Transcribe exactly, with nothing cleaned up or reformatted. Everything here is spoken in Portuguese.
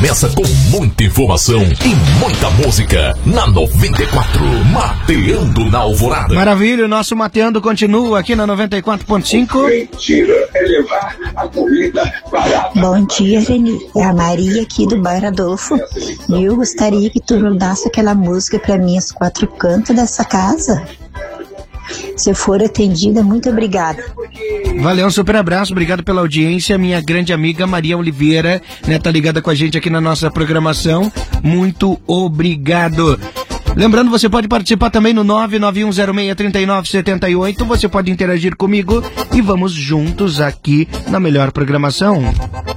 começa com muita informação e muita música na noventa e quatro, Mateando na Alvorada. Maravilha, o nosso Mateando continua aqui na noventa e quatro ponto cinco. Mentira é levar a comida barata. Bom dia, Reni. É a Maria aqui do bairro Adolfo. Eu gostaria que tu mandasse aquela música pra mim, Os Quatro Cantos dessa casa. Se eu for atendida, muito obrigada. Valeu, um super abraço, obrigado pela audiência, minha grande amiga Maria Oliveira, né, tá ligada com a gente aqui na nossa programação, muito obrigado. Lembrando, você pode participar também no nove nove um zero seis três nove sete oito, você pode interagir comigo e vamos juntos aqui na melhor programação.